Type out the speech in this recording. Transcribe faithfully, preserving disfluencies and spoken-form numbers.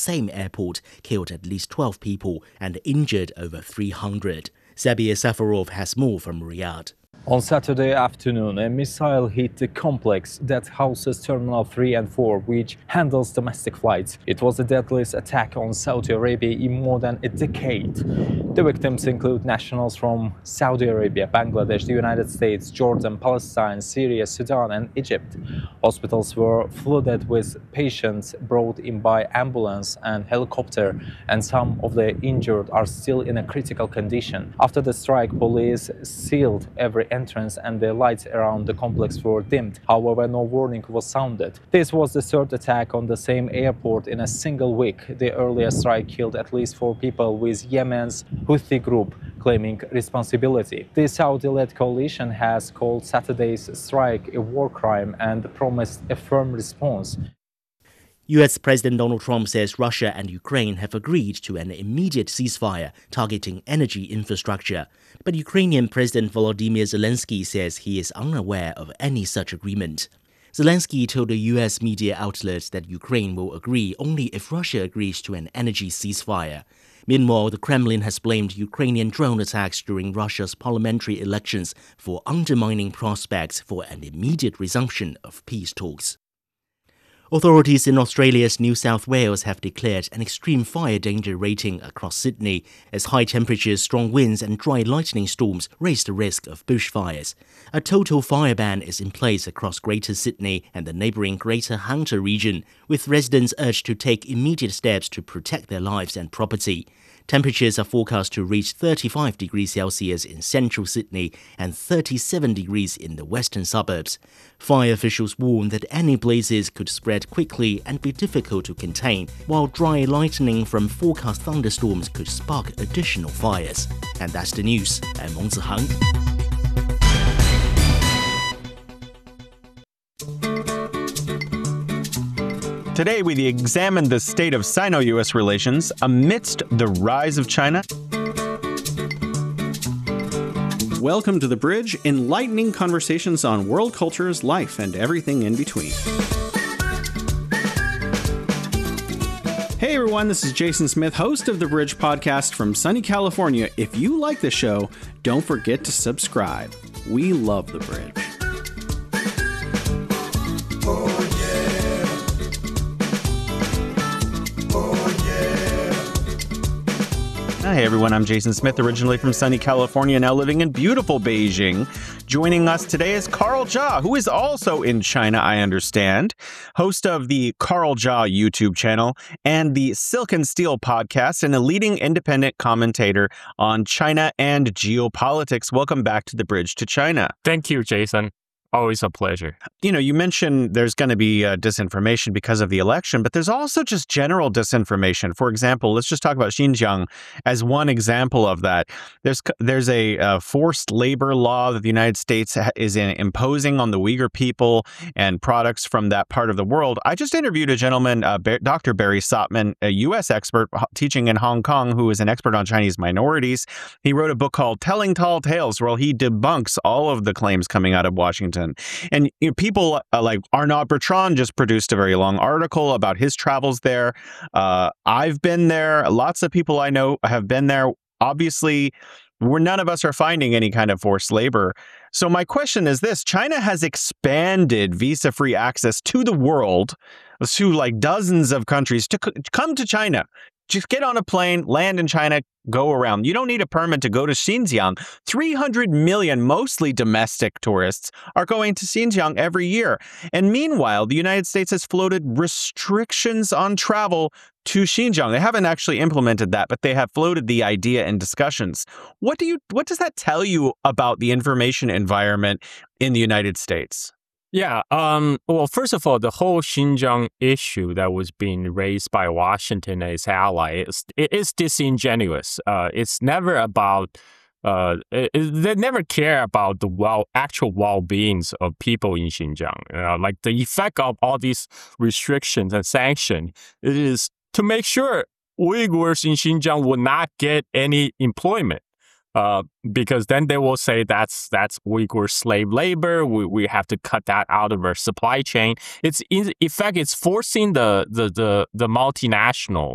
same airport killed at least twelve people and injured over three hundred. Sabir Safarov has more from Riyadh. On Saturday afternoon, a missile hit the complex that houses Terminal three and four, which handles domestic flights. It was the deadliest attack on Saudi Arabia in more than a decade. The victims include nationals from Saudi Arabia, Bangladesh, the United States, Jordan, Palestine, Syria, Sudan, and Egypt. Hospitals were flooded with patients brought in by ambulance and helicopter, and some of the injured are still in a critical condition. After the strike, police sealed every entrance and the lights around the complex were dimmed. However, no warning was sounded. This was the third attack on the same airport in a single week. The earlier strike killed at least four people, with Yemen's Houthi group claiming responsibility. The Saudi-led coalition has called Saturday's strike a war crime and promised a firm response. U S President Donald Trump says Russia and Ukraine have agreed to an immediate ceasefire targeting energy infrastructure. But Ukrainian President Volodymyr Zelensky says he is unaware of any such agreement. Zelensky told a U S media outlet that Ukraine will agree only if Russia agrees to an energy ceasefire. Meanwhile, the Kremlin has blamed Ukrainian drone attacks during Russia's parliamentary elections for undermining prospects for an immediate resumption of peace talks. Authorities in Australia's New South Wales have declared an extreme fire danger rating across Sydney as high temperatures, strong winds and dry lightning storms raise the risk of bushfires. A total fire ban is in place across Greater Sydney and the neighbouring Greater Hunter region, with residents urged to take immediate steps to protect their lives and property. Temperatures are forecast to reach thirty-five degrees Celsius in central Sydney and thirty-seven degrees in the western suburbs. Fire officials warn that any blazes could spread quickly and be difficult to contain, while dry lightning from forecast thunderstorms could spark additional fires. And that's the news. I'm Meng Zihang. Today, we examine the state of Sino-U S relations amidst the rise of China. Welcome to The Bridge, enlightening conversations on world cultures, life, and everything in between. Hey everyone, this is Jason Smith, host of The Bridge podcast from sunny California. If you like the show, don't forget to subscribe. We love The Bridge. Hey everyone, I'm Jason Smith, originally from sunny California, now living in beautiful Beijing. Joining us today is Carl Jia, who is also in China, I understand, host of the Carl Jia YouTube channel and the Silk and Steel podcast, and a leading independent commentator on China and geopolitics. Welcome back to The Bridge to China. Thank you, Jason. Always a pleasure. You know, you mentioned there's going to be uh, disinformation because of the election, but there's also just general disinformation. For example, let's just talk about Xinjiang as one example of that. There's there's a uh, forced labor law that the United States is in, imposing on the Uyghur people and products from that part of the world. I just interviewed a gentleman, uh, Doctor Barry Sotman, a U S expert teaching in Hong Kong, who is an expert on Chinese minorities. He wrote a book called Telling Tall Tales, where he debunks all of the claims coming out of Washington. And you know, people uh, like Arnaud Bertrand just produced a very long article about his travels there. Uh, I've been there. Lots of people I know have been there. Obviously, we're, none of us are finding any kind of forced labor. So my question is this: China has expanded visa-free access to the world, to like dozens of countries, to c- come to China. Just get on a plane, land in China, go around. You don't need a permit to go to Xinjiang. three hundred million, mostly domestic tourists, are going to Xinjiang every year. And meanwhile, the United States has floated restrictions on travel to Xinjiang. They haven't actually implemented that, but they have floated the idea in discussions. What do you, what does that tell you about the information environment in the United States? Yeah. Um, well, first of all, the whole Xinjiang issue that was being raised by Washington and its allies, it is disingenuous. Uh, it's never about, uh, it, they never care about the well, actual well-beings of people in Xinjiang. Uh, like the effect of all these restrictions and sanctions is to make sure Uyghurs in Xinjiang will not get any employment. Uh, because then they will say that's that's Uyghur slave labor. We we have to cut that out of our supply chain. It's in effect, it's forcing the the the, the multinational